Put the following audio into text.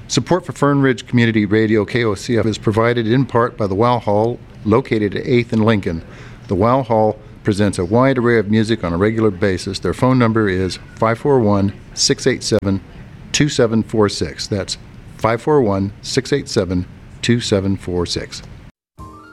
Support for Fern Ridge Community Radio KOCF is provided in part by the Wow Hall, located at 8th and Lincoln. The Wow Hall presents a wide array of music on a regular basis. Their phone number is 541-687-2746. That's 541-687-2746.